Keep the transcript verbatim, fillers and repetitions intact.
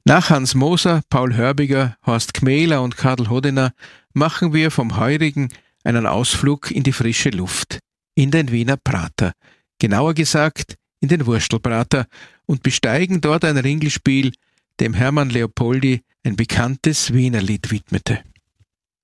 Nach Hans Moser, Paul Hörbiger, Horst Kmähler und Karl Hodener machen wir vom Heurigen einen Ausflug in die frische Luft, in den Wiener Prater, genauer gesagt in den Wurstelprater, und besteigen dort ein Ringelspiel, dem Hermann Leopoldi ein bekanntes Wienerlied widmete.